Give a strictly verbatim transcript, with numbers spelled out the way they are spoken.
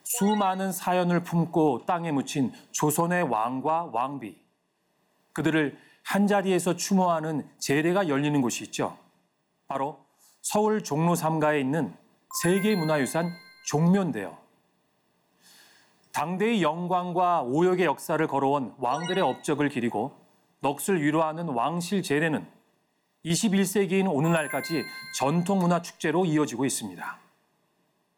수많은 사연을 품고 땅에 묻힌 조선의 왕과 왕비. 그들을 한자리에서 추모하는 제례가 열리는 곳이 있죠. 바로 서울 종로 삼가에 있는 세계문화유산 종묘인데요. 당대의 영광과 오역의 역사를 걸어온 왕들의 업적을 기리고 넋을 위로하는 왕실 제례는 이십일 세기인 오늘날까지 전통문화 축제로 이어지고 있습니다.